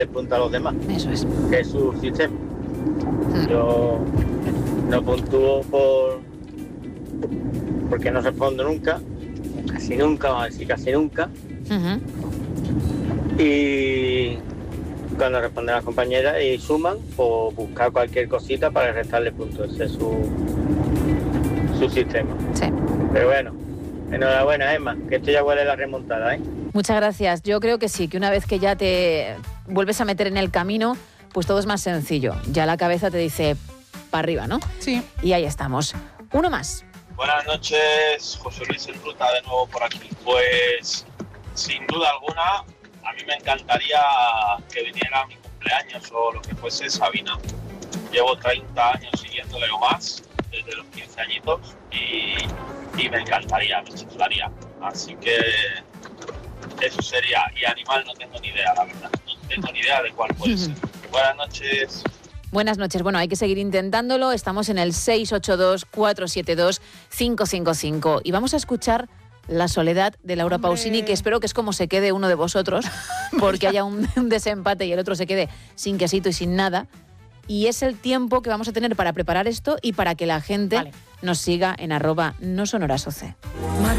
punto a los demás. Eso es. Que es su sistema. Yo no puntúo porque no respondo nunca, vamos a decir casi nunca. Y cuando responden las compañeras y suman, pues buscar cualquier cosita para restarle puntos. Ese es su sistema. Sí. Pero bueno, enhorabuena, Emma, que esto ya huele a la remontada, ¿eh? Muchas gracias. Yo creo que sí, que una vez que ya te vuelves a meter en el camino, pues todo es más sencillo. Ya la cabeza te dice para arriba, ¿no? Sí. Y ahí estamos. Uno más. Buenas noches, José Luis El Fruta de nuevo por aquí. Pues sin duda alguna, a mí me encantaría que viniera a mi cumpleaños o lo que fuese Sabina. Llevo 30 años siguiéndole o más, desde los 15 añitos, y me encantaría, me chiflaría. Así que eso sería. Y animal no tengo ni idea, la verdad. No tengo ni idea de cuál puede ser. Buenas noches. Buenas noches. Bueno, hay que seguir intentándolo. Estamos en el 682-472-555 y vamos a escuchar La soledad de Laura Pausini, que espero que es como se quede uno de vosotros, porque haya un desempate y el otro se quede sin quesito y sin nada. Y es el tiempo que vamos a tener para preparar esto y para que la gente nos siga en @nosonorasoc.